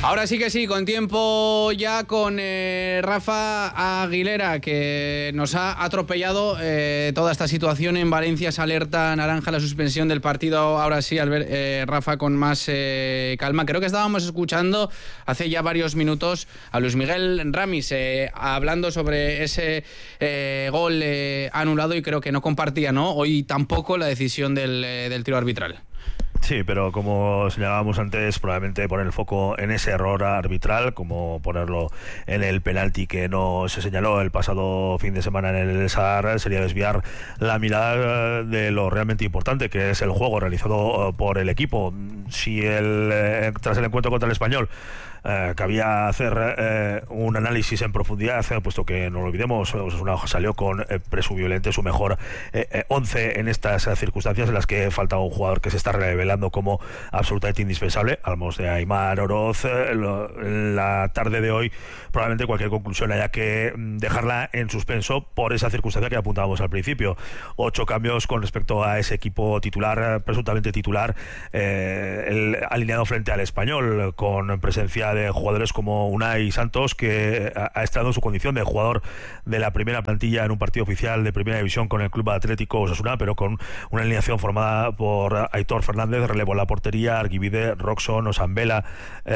Ahora sí que sí, con tiempo ya con Rafa Aguilera, que nos ha atropellado toda esta situación en Valencia. Se alerta naranja la suspensión del partido. Ahora sí, al ver Rafa con más calma. Creo que estábamos escuchando hace ya varios minutos a Luis Miguel Ramis hablando sobre ese gol anulado, y creo que no compartía, ¿no?, hoy tampoco la decisión del tiro arbitral. Sí, pero como señalábamos antes, probablemente poner el foco en ese error arbitral, como ponerlo en el penalti que no se señaló el pasado fin de semana en el Sadar, sería desviar la mirada de lo realmente importante, que es el juego realizado por el equipo. Si tras el encuentro contra el Español cabía hacer un análisis en profundidad, puesto que no lo olvidemos, Osasuna salió con presumiblemente su mejor 11 en estas circunstancias en las que falta un jugador que se está revelando como absolutamente indispensable. Hablamos de Aimar Oroz. En la tarde de hoy probablemente cualquier conclusión haya que dejarla en suspenso por esa circunstancia que apuntábamos al principio. 8 cambios con respecto a ese equipo titular, presuntamente titular, el alineado frente al Español, con presencia de jugadores como Unai Santos, que ha estado en su condición de jugador de la primera plantilla en un partido oficial de Primera División con el Club Atlético Osasuna, pero con una alineación formada por Aitor Fernández, relevo en la portería, Argibide, Roxon, Osambela,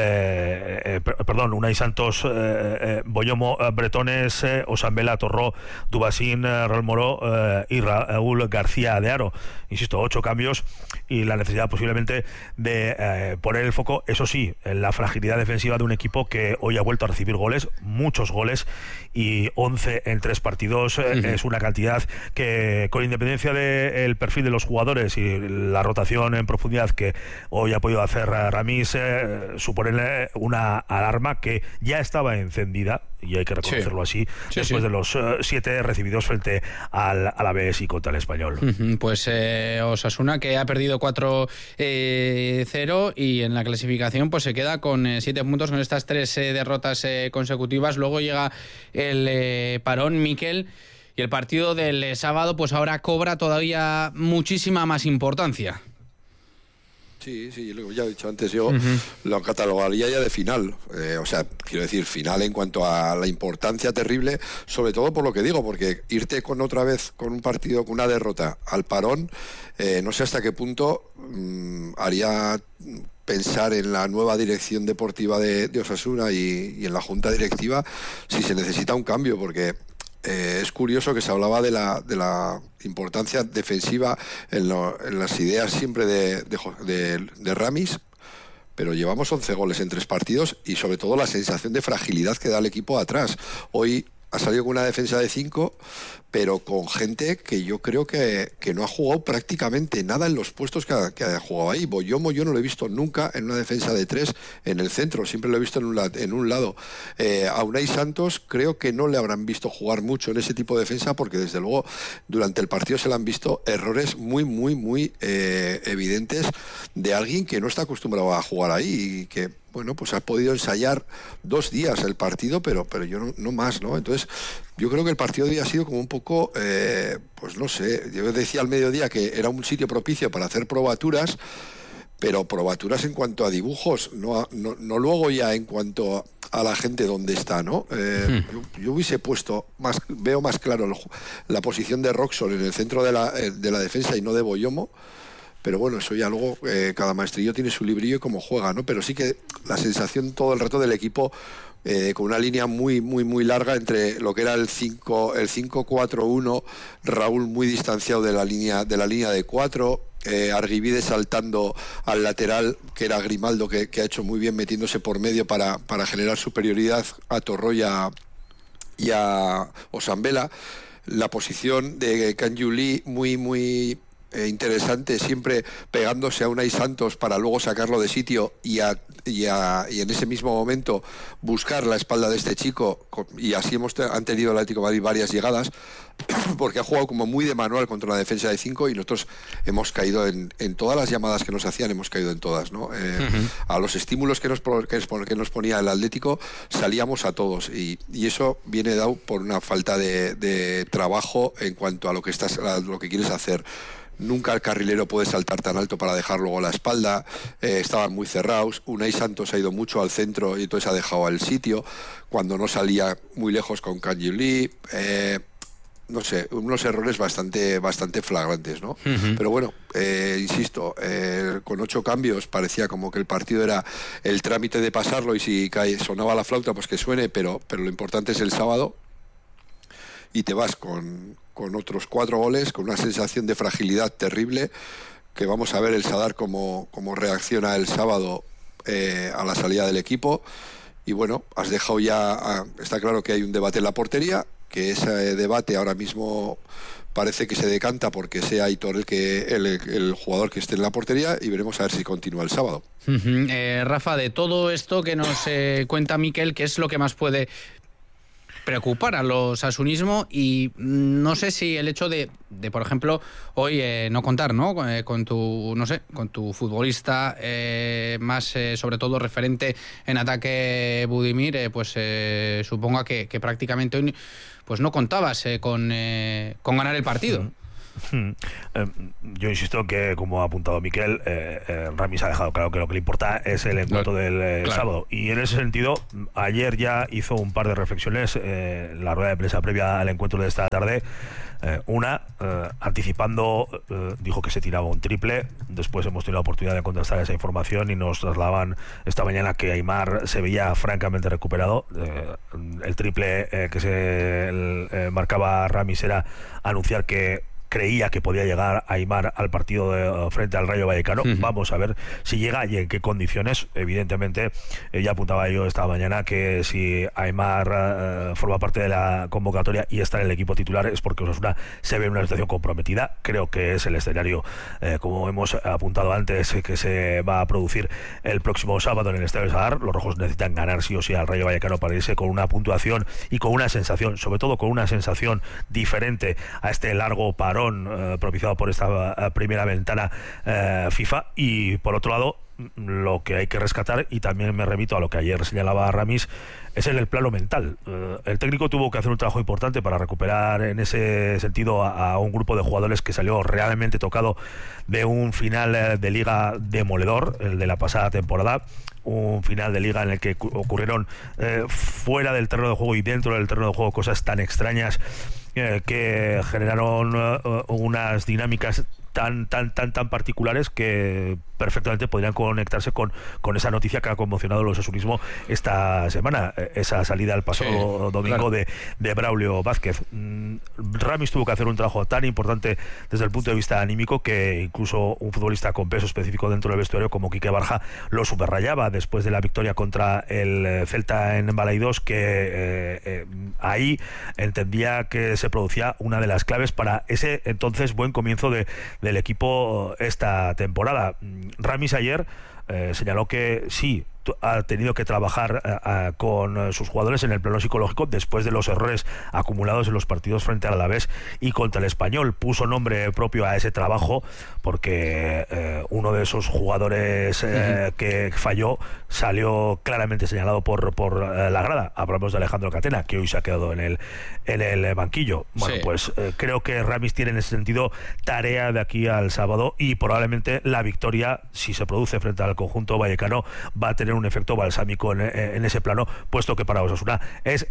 Unai Santos, Boyomo, Bretones, Osambela, Torró, Dubasín, Raúl Moró y Raúl García de Aro. Insisto, 8 cambios y la necesidad posiblemente de poner el foco, eso sí, en la fragilidad defensiva de un equipo que hoy ha vuelto a recibir goles, muchos goles, y 11 en 3 partidos es una cantidad que, con independencia del perfil de los jugadores y la rotación en profundidad que hoy ha podido hacer Ramis, supone una alarma que ya estaba encendida, y hay que reconocerlo así, después de los 7 recibidos frente al Alavés y contra el Español. Pues Osasuna, que ha perdido 4-0 y en la clasificación pues se queda con 7 puntos con estas 3 derrotas consecutivas. Luego llega el parón, Miquel, y el partido del sábado pues ahora cobra todavía muchísima más importancia. Sí, lo que ya he dicho antes, yo lo catalogaría ya de final. Quiero decir, final en cuanto a la importancia terrible, sobre todo por lo que digo, porque irte con otra vez con un partido, con una derrota al parón, no sé hasta qué punto haría pensar en la nueva dirección deportiva de Osasuna y en la junta directiva si se necesita un cambio, porque es curioso que se hablaba de la importancia defensiva en las ideas siempre de Ramis, pero llevamos 11 goles en 3 partidos y sobre todo la sensación de fragilidad que da el equipo atrás. Hoy ha salido con una defensa de 5, pero con gente que yo creo que no ha jugado prácticamente nada en los puestos que ha jugado ahí. Boyomo yo no lo he visto nunca en una defensa de 3 en el centro, siempre lo he visto en un lado. A Unai Santos creo que no le habrán visto jugar mucho en ese tipo de defensa, porque desde luego durante el partido se le han visto errores muy, muy, muy evidentes de alguien que no está acostumbrado a jugar ahí y que, bueno, pues ha podido ensayar 2 días el partido, pero yo no más, ¿no? Entonces, yo creo que el partido de hoy ha sido como un poco, pues no sé, yo decía al mediodía que era un sitio propicio para hacer probaturas, pero probaturas en cuanto a dibujos, no luego ya en cuanto a la gente donde está, ¿no? Yo hubiese puesto veo más claro la posición de Roxon en el centro de la defensa y no de Boyomo. Pero bueno, eso ya luego cada maestrillo tiene su librillo y cómo juega, ¿no? Pero sí que la sensación todo el rato del equipo con una línea muy, muy, muy larga entre lo que era el 5-4-1, Raúl muy distanciado de la línea de 4, Argibide saltando al lateral, que era Grimaldo, que ha hecho muy bien metiéndose por medio para generar superioridad a Torró y a Osambela. La posición de Kanju Lee muy, muy interesante, siempre pegándose a Unai Santos para luego sacarlo de sitio y en ese mismo momento buscar la espalda de este chico, y así han tenido el Atlético de Madrid varias llegadas, porque ha jugado como muy de manual contra una defensa de 5 y nosotros hemos caído en todas las llamadas que nos hacían, hemos caído en todas, ¿no? A los estímulos que nos ponía el Atlético salíamos a todos y eso viene dado por una falta de trabajo en cuanto a lo que quieres hacer. nunca el carrilero puede saltar tan alto para dejar luego la espalda, estaban muy cerrados, Unai Santos ha ido mucho al centro y entonces ha dejado el sitio, cuando no salía muy lejos con Kangin Lee, no sé, unos errores bastante flagrantes, ¿no? Pero bueno, insisto, con 8 cambios parecía como que el partido era el trámite de pasarlo y si sonaba la flauta pues que suene, pero lo importante es el sábado y te vas con otros 4 goles, con una sensación de fragilidad terrible, que vamos a ver el Sadar cómo reacciona el sábado a la salida del equipo. Y bueno, has dejado ya, está claro que hay un debate en la portería, que ese debate ahora mismo parece que se decanta porque sea Aitor el jugador que esté en la portería, y veremos a ver si continúa el sábado. Rafa, de todo esto que nos cuenta Mikel, ¿qué es lo que más puede preocupar a los asunismo? Y no sé si el hecho de por ejemplo, hoy no contar, ¿no? Con tu futbolista más sobre todo referente en ataque, Budimir, pues suponga que prácticamente hoy pues no contabas con ganar el partido. Yo insisto que, como ha apuntado Mikel, Ramis ha dejado claro que lo que le importa es el encuentro del sábado, y en ese sentido ayer ya hizo un par de reflexiones en la rueda de prensa previa al encuentro de esta tarde. Anticipando, dijo que se tiraba un triple. Después hemos tenido la oportunidad de contrastar esa información y nos trasladaban esta mañana que Aimar se veía francamente recuperado. El triple que se marcaba Ramis era anunciar que creía que podía llegar Aimar al partido frente al Rayo Vallecano. Vamos a ver si llega y en qué condiciones. Evidentemente, ya apuntaba yo esta mañana que si Aimar forma parte de la convocatoria y está en el equipo titular es porque Osasuna se ve en una situación comprometida. Creo que es el escenario, como hemos apuntado antes, que se va a producir el próximo sábado en el Estadio Sadar. Los rojos necesitan ganar sí o sí al Rayo Vallecano para irse con una puntuación y con una sensación, sobre todo con una sensación diferente a este largo parón propiciado por esta primera ventana FIFA. Y por otro lado, lo que hay que rescatar, y también me remito a lo que ayer señalaba Ramis, es en el plano mental. El técnico tuvo que hacer un trabajo importante para recuperar en ese sentido a un grupo de jugadores que salió realmente tocado de un final de liga demoledor, el de la pasada temporada. Un final de liga en el que ocurrieron fuera del terreno de juego y dentro del terreno de juego cosas tan extrañas que generaron unas dinámicas tan particulares que perfectamente podrían conectarse con esa noticia que ha conmocionado el osasunismo esta semana, esa salida el pasado domingo, claro, de Braulio Vázquez. Ramis tuvo que hacer un trabajo tan importante desde el punto de vista anímico que incluso un futbolista con peso específico dentro del vestuario como Quique Barja lo subrayaba después de la victoria contra el Celta en Balaidos, que ahí entendía que se producía una de las claves para ese entonces buen comienzo del equipo esta temporada. Ramis ayer señaló que sí ha tenido que trabajar con sus jugadores en el plano psicológico después de los errores acumulados en los partidos frente al Alavés y contra el Español. Puso nombre propio a ese trabajo porque uno de esos jugadores que falló salió claramente señalado por la grada. Hablamos de Alejandro Catena, que hoy se ha quedado en el banquillo. Bueno, pues creo que Ramis tiene en ese sentido tarea de aquí al sábado, y probablemente la victoria, si se produce frente al conjunto vallecano, va a tener un efecto balsámico en ese plano, puesto que para Osasuna es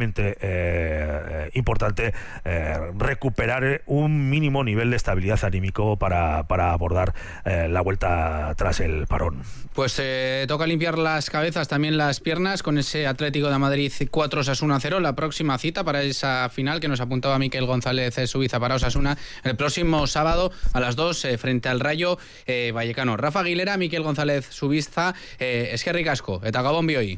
realmente importante recuperar un mínimo nivel de estabilidad anímico para abordar la vuelta tras el parón. Pues toca limpiar las cabezas, también las piernas, con ese Atlético de Madrid 4 Osasuna 0, la próxima cita para esa final que nos apuntaba Mikel González Subiza para Osasuna el próximo sábado a las 2 frente al Rayo Vallecano. Rafa Aguilera, Mikel González Subiza, eskerrik asko, eta gabon bioi.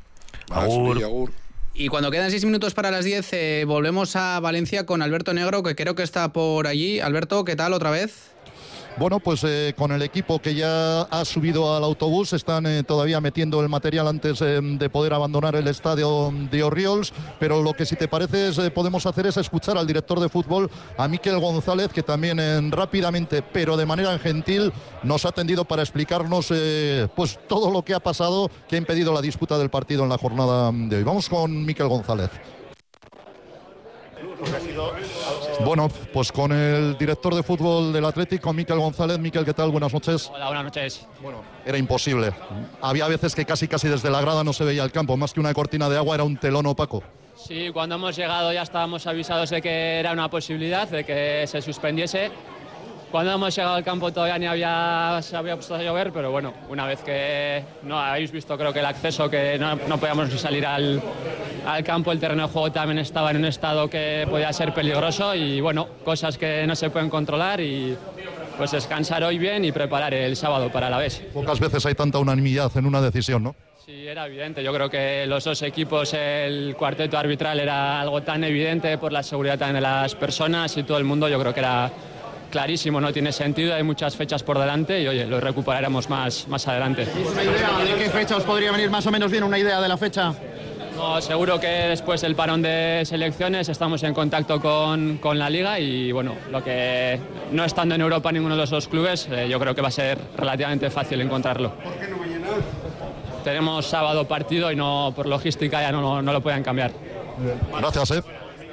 Agur. Y cuando quedan 6 minutos para las 10, volvemos a Valencia con Alberto Negro, que creo que está por allí. Alberto, ¿qué tal otra vez? Bueno, pues con el equipo que ya ha subido al autobús, están todavía metiendo el material antes de poder abandonar el estadio de Orriols, pero lo que, si te parece, podemos hacer es escuchar al director de fútbol, a Mikel González, que también rápidamente, pero de manera gentil, nos ha atendido para explicarnos pues todo lo que ha pasado, que ha impedido la disputa del partido en la jornada de hoy. Vamos con Mikel González. Lo que ha sido Bueno, pues con el director de fútbol del Atlético, Miquel González. Miquel, ¿qué tal? Buenas noches. Hola, buenas noches. Bueno, era imposible. Había veces que casi desde la grada no se veía el campo. Más que una cortina de agua, era un telón opaco. Sí, cuando hemos llegado ya estábamos avisados de que era una posibilidad, de que se suspendiese. Cuando hemos llegado al campo todavía se había puesto a llover, pero bueno, una vez que no habéis visto, creo que el acceso, que no podíamos salir al campo, el terreno de juego también estaba en un estado que podía ser peligroso y bueno, cosas que no se pueden controlar y pues descansar hoy bien y preparar el sábado para Alavés. Pocas veces hay tanta unanimidad en una decisión, ¿no? Sí, era evidente. Yo creo que los dos equipos, el cuarteto arbitral era algo tan evidente por la seguridad también de las personas y todo el mundo. Yo creo que era clarísimo, no tiene sentido, hay muchas fechas por delante y oye, lo recuperaremos más adelante. ¿Una idea de qué fecha os podría venir más o menos bien? ¿Una idea de la fecha? No, seguro que después del parón de selecciones estamos en contacto con la Liga y bueno, lo que no estando en Europa ninguno de los dos clubes, yo creo que va a ser relativamente fácil encontrarlo. ¿Por qué no mañana? Tenemos sábado partido y no por logística ya no lo pueden cambiar. Gracias,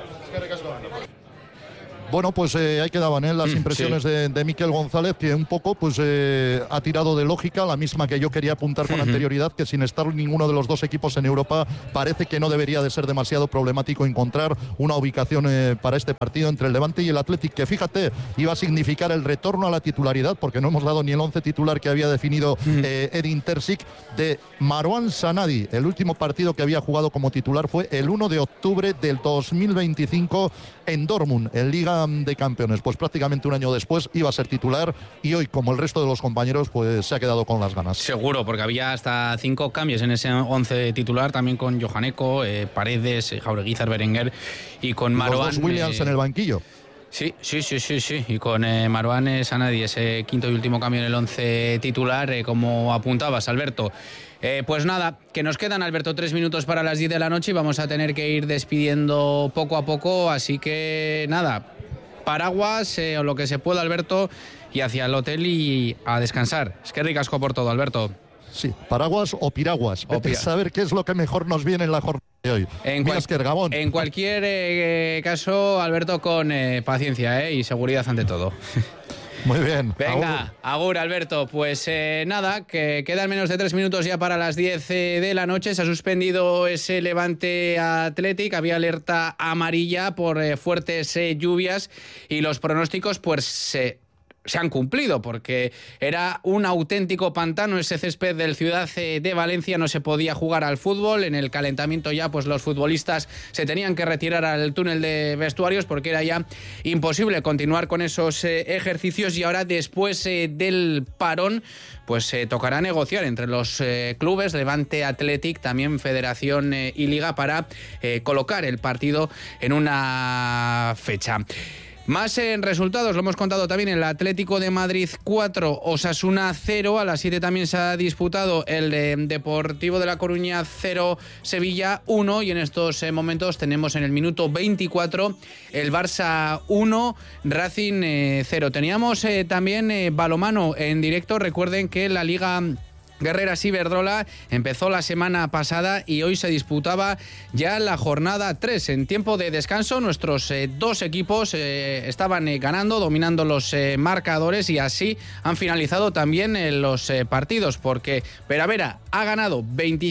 Bueno, pues ahí quedaban las impresiones de Miquel González, que un poco pues ha tirado de lógica, la misma que yo quería apuntar con anterioridad, que sin estar ninguno de los dos equipos en Europa, parece que no debería de ser demasiado problemático encontrar una ubicación para este partido entre el Levante y el Athletic, que fíjate, iba a significar el retorno a la titularidad, porque no hemos dado ni el 11 titular que había definido Edin Terzic, de Marouane Sanadi. El último partido que había jugado como titular fue el 1 de octubre del 2025 en Dortmund, en Liga de Campeones. Pues prácticamente un año después iba a ser titular y hoy, como el resto de los compañeros, pues se ha quedado con las ganas. Seguro, porque había hasta 5 cambios en ese 11 titular, también con Johan Eko, Paredes, Jaureguizar, Berenguer y con Marouane. Los dos Williams en el banquillo. Sí. Y con Marouane Sanadi, ese quinto y último cambio en el 11 titular, como apuntabas, Alberto. Pues nada, que nos quedan, Alberto, 3 minutos para las 10 de la noche y vamos a tener que ir despidiendo poco a poco, así que nada, paraguas o lo que se pueda, Alberto, y hacia el hotel y a descansar. Es que ricasco por todo, Alberto. Sí, paraguas o piraguas. Vete a saber qué es lo que mejor nos viene en la jornada de hoy. En cualquier caso, Alberto, con paciencia y seguridad ante todo. Muy bien. Venga, agur, Alberto. Pues nada, que quedan menos de 3 minutos ya para las 10 de la noche. Se ha suspendido ese Levante Athletic. Había alerta amarilla por fuertes lluvias y los pronósticos pues se han cumplido, porque era un auténtico pantano ese césped del Ciudad de Valencia. No se podía jugar al fútbol. En el calentamiento ya pues los futbolistas se tenían que retirar al túnel de vestuarios porque era ya imposible continuar con esos ejercicios, y ahora después del parón pues tocará negociar entre los clubes, Levante Athletic, también Federación y Liga, para colocar el partido en una fecha. Más en resultados, lo hemos contado también, el Atlético de Madrid 4, Osasuna 0, a las 7 también se ha disputado el Deportivo de La Coruña 0, Sevilla 1, y en estos momentos tenemos en el minuto 24 el Barça 1, Racing 0. Teníamos también balonmano en directo. Recuerden que la Liga Guerreras Iberdrola empezó la semana pasada y hoy se disputaba ya la jornada 3. En tiempo de descanso nuestros dos equipos estaban ganando, dominando los marcadores, y así han finalizado también los partidos, porque Peravera ha ganado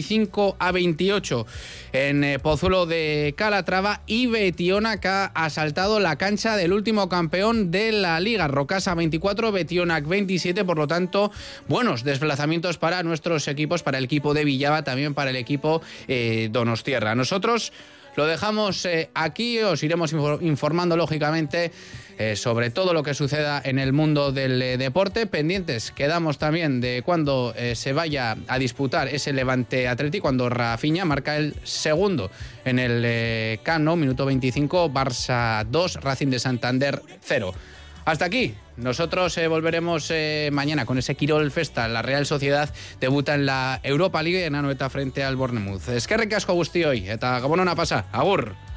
25-28 en Pozuelo de Calatrava, y Betionak ha asaltado la cancha del último campeón de la Liga, Rocasa 24, Betionak 27. Por lo tanto, buenos desplazamientos para nuestros equipos, para el equipo de Villava, también para el equipo donostiarra. Nosotros lo dejamos aquí, os iremos informando lógicamente sobre todo lo que suceda en el mundo del deporte. Pendientes quedamos también de cuando se vaya a disputar ese Levante Athletic, cuando Rafinha marca el segundo en el Camp Nou, minuto 25, Barça 2, Racing de Santander 0. Hasta aquí. Nosotros volveremos mañana con ese Quirol Festa. La Real Sociedad debuta en la Europa League en Anoeta frente al Bournemouth. Eskerrik asko guztioi eta gabon ona pasa. Agur.